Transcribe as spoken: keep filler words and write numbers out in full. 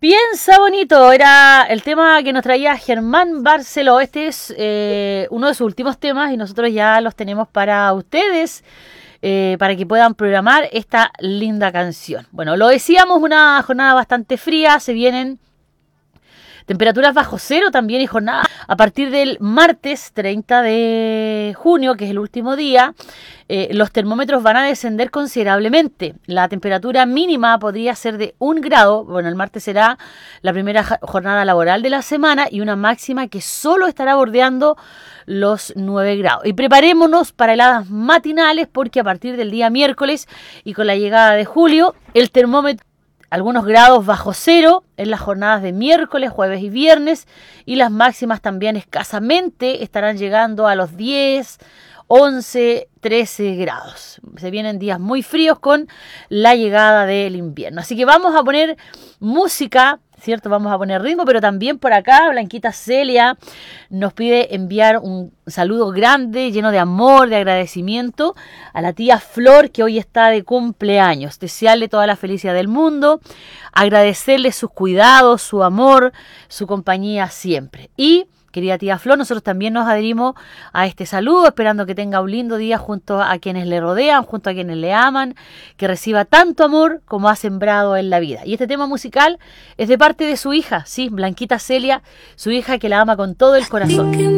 Piensa bonito, era el tema que nos traía Germán Barceló. Este es eh, uno de sus últimos temas y nosotros ya los tenemos para ustedes, eh, para que puedan programar esta linda canción. Bueno, lo decíamos, una jornada bastante fría, se vienen temperaturas bajo cero también y jornada a partir del martes treinta de junio, que es el último día, eh, los termómetros van a descender considerablemente. La temperatura mínima podría ser de un grado, bueno, el martes será la primera jornada laboral de la semana y una máxima que solo estará bordeando los nueve grados. Y preparémonos para heladas matinales porque a partir del día miércoles y con la llegada de julio, el termómetro algunos grados bajo cero en las jornadas de miércoles, jueves y viernes, y las máximas también escasamente estarán llegando a los diez, once, trece grados. Se vienen días muy fríos con la llegada del invierno. Así que vamos a poner música, ¿cierto? Vamos a poner ritmo, pero también por acá Blanquita Celia nos pide enviar un saludo grande, lleno de amor, de agradecimiento a la tía Flor, que hoy está de cumpleaños. Desearle toda la felicidad del mundo, agradecerle sus cuidados, su amor, su compañía siempre. Y querida tía Flor, nosotros también nos adherimos a este saludo, esperando que tenga un lindo día junto a quienes le rodean, junto a quienes le aman, que reciba tanto amor como ha sembrado en la vida. Y este tema musical es de parte de su hija, sí, Blanquita Celia, su hija que la ama con todo el corazón.